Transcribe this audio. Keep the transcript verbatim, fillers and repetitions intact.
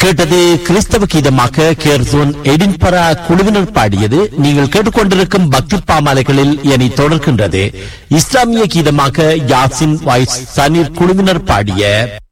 கேட்டது கிறிஸ்தவ கீதமாக கேர்சோன் எடின்பரா குழுவினர் பாடியது. நீங்கள் கேட்டுக்கொண்டிருக்கும் பக்தி பாமாலைகளில் இனி தொடர்கின்றது இஸ்லாமிய கீதமாக யாசின் வாய்ஸ் சனீர் குழுவினர் பாடிய